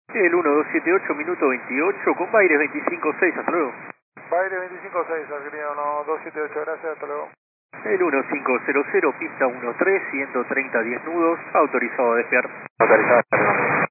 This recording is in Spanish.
El 1278, minuto 28, con Baires 256, hasta luego. Baires 256, Argentina 1278, gracias, hasta luego. El 1500, pista 13, 130, 10 nudos, autorizado a despegar. Autorizado, perdón.